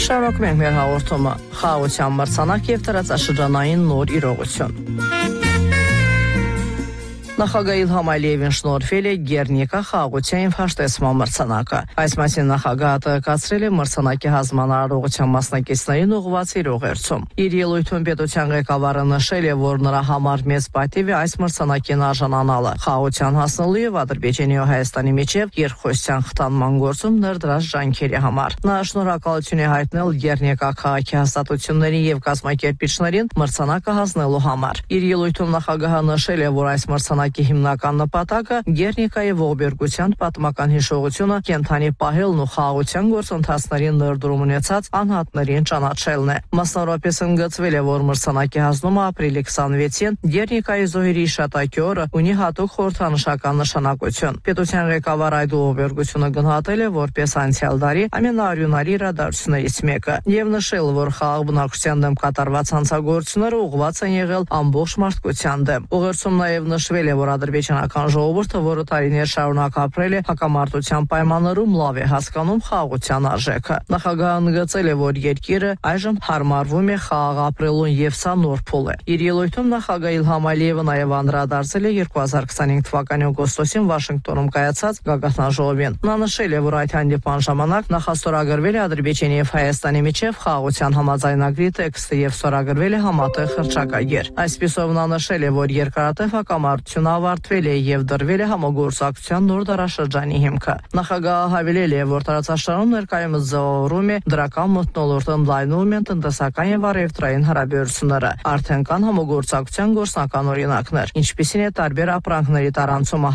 Շարունակում ենք մեր հաղորդումը։ Խաղաղության մրցանակ եւ տարածաշրջանային նոր իրողություն։ Նախագահ Իլհամ Ալիևին շնորհվել է Գերնիկա խաղաղության հաշտեցման մրցանակը։ Այս մասին նախագահը տեղեկացրել է մրցանակի հանձնարարողության մասնակիցներին ուղղված իր ուղերձում։ Իր ելույթում պետության ղեկավարը նշել է, որ նրա համար մեծ պատիվ է այս մրցանակին արժանանալը։ Խաղաղության հասնելու եւ Ադրբեջանի ու Հայաստանի միջև երկխոսության խթանման գործում ներդրած ջանքերի համար։ Նա շնորհակալություն է հայտնել Գերնիկա քաղաքի հաստատություններին եւ կազմակերպիչներին մրցանակը հանձնելու համար։ Իր ելույթում նախագահը նշել է, որ այս մրցանակի հիմնական նպատակը Գերնիկայի ողբերգության պատմական հիշողությունը կենթանի պահելն ու խաղաղության գործընթացներին ներդրում ունեցած անհատներին ճանաչելն է։ Մասնավորապես ընդգծվել է, որ մրցանակի հանձնումը ապրիլի 26-ին Գերնիկայի զոհերի հիշատակի օրը ունի հատուկ խորհրդանշական նշանակություն։ Պետության ղեկավարը այդ ողբերգությունը գնահատել է որպես անցյալ դարի ամենաարյունարի իրադարձություններից մեկը եւ նշել, որ խաղաղ բնակչության դեմ կատարված հանցագործությունները ուղղված են եղել ամբողջ մարդկության դեմ։ Ուղերձում նաեւ նշվել է, որ ադրբեջանական ժողովուրդը, որը տարիներ շարունակ ապրել է հակամարտության պայմաններում, լավ է հասկանում խաղաղության արժեքը։ Նախագահը ընդգծել է, որ երկիրը այժմ հարմարվում է խաղաղ ապրելուն եւ սա նոր փուլ է։ Իր ելույթում նախագահ Իլհամ Ալիևը նաեւ անդրադարձել է 2025 թվականի օգոստոսին Վաշինգտոնում կայացած գագաթնաժողովին։ Նա նշել է, որ այդ հանդիպման ժամանակ նախաստորագրվել է Ադրբեջանի եւ Հայաստանի միջև խաղաղության համաձայնագրի տեքստը եւ ստորագրվել է համատեղ հռչակագիր։ Այսպիսով նա նշել է, որ երկարատև հակամարտությունը ավարտվել է եւ դրվել է համագործակցության նոր դարաշրջանի հիմքը։ Նախագահը հավելել է, որ տարածաշրջանում ներկայումս ձևավորվում է դրական մթնոլորտը, ընդլայնվում են տնտեսական եւ առևտրային հարաբերությունները։ Արդեն կան համագործակցության գործնական օրինակներ, ինչպիսին է տարբեր ապրանքների տարանցումը